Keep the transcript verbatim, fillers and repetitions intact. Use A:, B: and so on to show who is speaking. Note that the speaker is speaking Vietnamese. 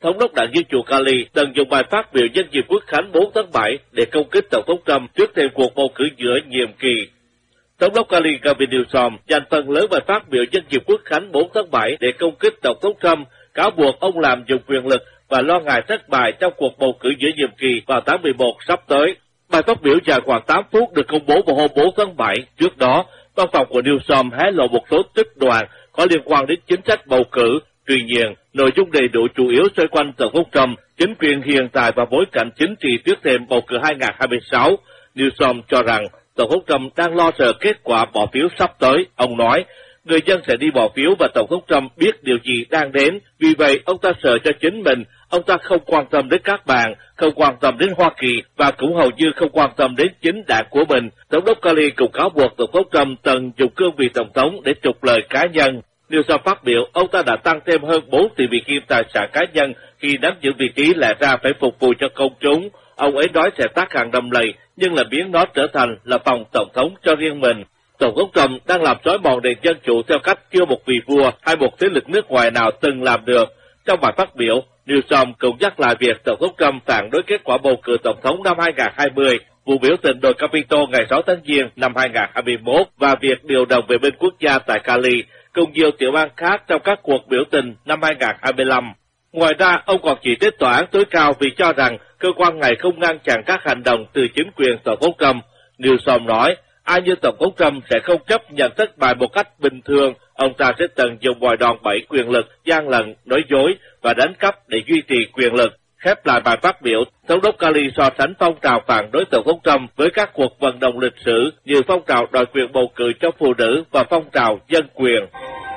A: thống đốc đảng Dân chủ Cali từng dùng bài phát biểu nhân dịp Quốc khánh bốn tháng bảy để công kích Tổng thống Trump trước thềm cuộc bầu cử giữa nhiệm kỳ. Thống đốc Cali Gavin Newsom dành phần lớn bài phát biểu nhân dịp Quốc khánh bốn tháng bảy để công kích Tổng thống Trump, cáo buộc ông lạm dụng quyền lực và lo ngại thất bại trong cuộc bầu cử giữa nhiệm kỳ vào tháng mười một sắp tới. Bài phát biểu dài khoảng tám phút được công bố vào hôm bốn tháng bảy. Trước đó, văn phòng của Newsom hé lộ một số trích đoạn có liên quan đến chính sách bầu cử. Tuy nhiên, nội dung đầy đủ chủ yếu xoay quanh Tổng thống Trump, chính quyền hiện tại và bối cảnh chính trị trước thềm bầu cử hai không hai sáu. Newsom cho rằng Tổng thống Trump đang lo sợ kết quả bỏ phiếu sắp tới. Ông nói, người dân sẽ đi bỏ phiếu và Tổng thống Trump biết điều gì đang đến. Vì vậy, ông ta sợ cho chính mình. Ông ta không quan tâm đến các bạn, không quan tâm đến Hoa Kỳ và cũng hầu như không quan tâm đến chính đảng của mình. Thống đốc Cali cũng cáo buộc Tổng thống Trump từng dùng cương vị Tổng thống để trục lợi cá nhân. Newsom phát biểu, ông ta đã tăng thêm hơn bốn tỷ Mỹ Kim tài sản cá nhân khi nắm giữ vị trí lẽ ra phải phục vụ cho công chúng. Ông ấy nói sẽ tác hàng đầm lầy, nhưng là biến nó trở thành là phòng Tổng thống cho riêng mình. Tổng thống Trump đang làm xói mòn nền dân chủ theo cách chưa một vị vua hay một thế lực nước ngoài nào từng làm được. Trong bài phát biểu, Newsom cũng nhắc lại việc Tổng thống Trump phản đối kết quả bầu cử Tổng thống năm hai không hai không, vụ biểu tình đồi Capitol ngày sáu tháng Giêng năm hai không hai mốt và việc điều động vệ binh quốc gia tại Cali, cùng nhiều tiểu bang khác trong các cuộc biểu tình năm hai không hai lăm. Ngoài ra, ông còn chỉ trích tòa án tối cao vì cho rằng cơ quan này không ngăn chặn các hành động từ chính quyền Tổng thống Trump. Newsom nói, ai như Tổng thống Trump sẽ không chấp nhận thất bại một cách bình thường. Ông ta sẽ từng dùng vòi đòn bẩy quyền lực, gian lận, nói dối và đánh cắp để duy trì quyền lực. Khép lại bài phát biểu, Thống đốc Cali so sánh phong trào phản đối Tổng thống Trump với các cuộc vận động lịch sử như phong trào đòi quyền bầu cử cho phụ nữ và phong trào dân quyền.